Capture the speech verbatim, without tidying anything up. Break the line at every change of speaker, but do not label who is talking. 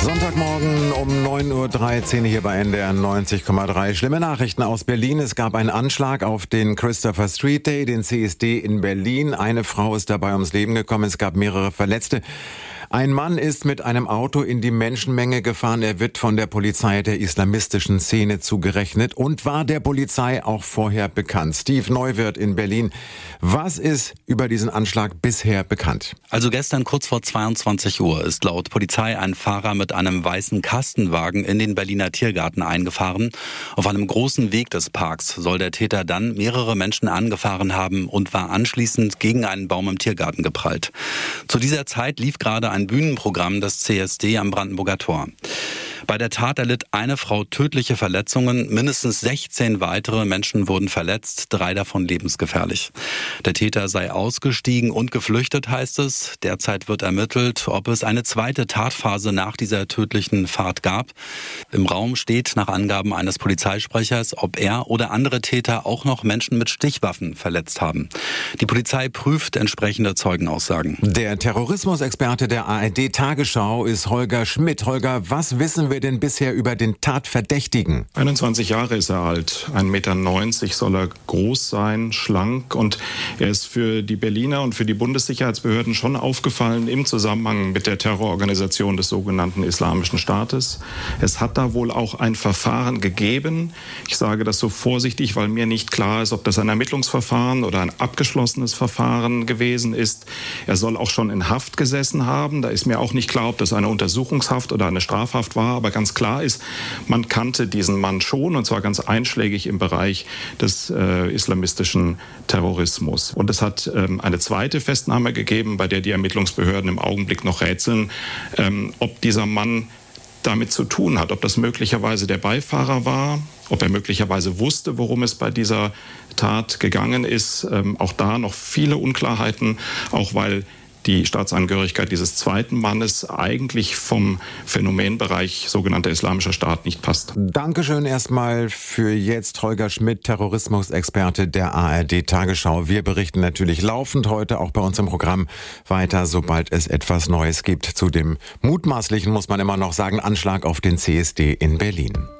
Sonntagmorgen um neun Uhr dreizehn hier bei N D R neunzig Komma drei. Schlimme Nachrichten aus Berlin. Es gab einen Anschlag auf den Christopher Street Day, den C S D in Berlin. Eine Frau ist dabei ums Leben gekommen. Es gab mehrere Verletzte. Ein Mann ist mit einem Auto in die Menschenmenge gefahren. Er wird von der Polizei der islamistischen Szene zugerechnet und war der Polizei auch vorher bekannt. Steve Neuwirth in Berlin. Was ist über diesen Anschlag bisher bekannt?
Also gestern kurz vor zweiundzwanzig Uhr ist laut Polizei ein Fahrer mit einem weißen Kastenwagen in den Berliner Tiergarten eingefahren. Auf einem großen Weg des Parks soll der Täter dann mehrere Menschen angefahren haben und war anschließend gegen einen Baum im Tiergarten geprallt. Zu dieser Zeit lief gerade ein Bühnenprogramm des C S D am Brandenburger Tor. Bei der Tat erlitt eine Frau tödliche Verletzungen, mindestens sechzehn weitere Menschen wurden verletzt, drei davon lebensgefährlich. Der Täter sei ausgestiegen und geflüchtet, heißt es. Derzeit wird ermittelt, ob es eine zweite Tatphase nach dieser tödlichen Fahrt gab. Im Raum steht nach Angaben eines Polizeisprechers, ob er oder andere Täter auch noch Menschen mit Stichwaffen verletzt haben. Die Polizei prüft entsprechende Zeugenaussagen.
Der Terrorismusexperte der A R D Tagesschau ist Holger Schmidt. Holger, was wissen wir denn bisher über den Tatverdächtigen?
einundzwanzig Jahre ist er alt, ein Meter neunzig soll er groß sein, schlank, und er ist für die Berliner und für die Bundessicherheitsbehörden schon aufgefallen im Zusammenhang mit der Terrororganisation des sogenannten Islamischen Staates. Es hat da wohl auch ein Verfahren gegeben. Ich sage das so vorsichtig, weil mir nicht klar ist, ob das ein Ermittlungsverfahren oder ein abgeschlossenes Verfahren gewesen ist. Er soll auch schon in Haft gesessen haben. Da ist mir auch nicht klar, ob das eine Untersuchungshaft oder eine Strafhaft war. Aber ganz klar ist, man kannte diesen Mann schon, und zwar ganz einschlägig im Bereich des äh, islamistischen Terrorismus. Und es hat ähm, eine zweite Festnahme gegeben, bei der die Ermittlungsbehörden im Augenblick noch rätseln, ähm, ob dieser Mann damit zu tun hat, ob das möglicherweise der Beifahrer war, ob er möglicherweise wusste, worum es bei dieser Tat gegangen ist. Ähm, auch da noch viele Unklarheiten, auch weil die Staatsangehörigkeit dieses zweiten Mannes eigentlich vom Phänomenbereich sogenannter Islamischer Staat nicht passt.
Dankeschön erstmal für jetzt, Holger Schmidt, Terrorismusexperte der A R D Tagesschau. Wir berichten natürlich laufend heute auch bei uns im Programm weiter, sobald es etwas Neues gibt zu dem mutmaßlichen, muss man immer noch sagen, Anschlag auf den C S D in Berlin.